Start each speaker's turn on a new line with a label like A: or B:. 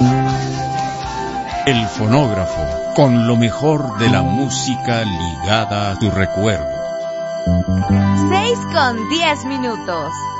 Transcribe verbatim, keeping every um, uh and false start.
A: El fonógrafo, con lo mejor de la música ligada a tu recuerdo.
B: Seis con diez minutos.